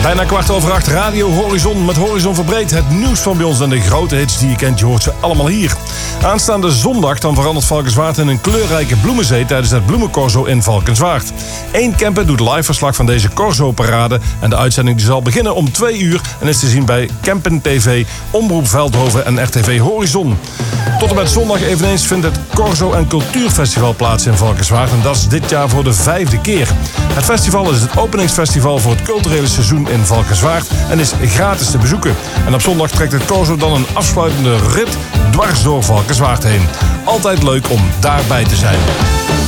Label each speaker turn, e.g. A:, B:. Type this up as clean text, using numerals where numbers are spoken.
A: Bijna 7:15 Radio Horizon met Horizon Verbreed. Het nieuws van bij ons en de grote hits die je kent, je hoort ze allemaal hier. Aanstaande zondag dan verandert Valkenswaard in een kleurrijke bloemenzee tijdens het bloemencorso in Valkenswaard. 1 Camper doet live verslag van deze corso-parade en de uitzending die zal beginnen om 2 uur en is te zien bij Campen TV, Omroep Veldhoven en RTV Horizon. Tot en met zondag eveneens vindt het Corso en Cultuurfestival plaats in Valkenswaard en dat is dit jaar voor de 5e keer. Het festival is het openingsfestival voor het culturele seizoen in Valkenswaard en is gratis te bezoeken. En op zondag trekt het Corso dan een afsluitende rit dwars door Valkenswaard heen. Altijd leuk om daarbij te zijn.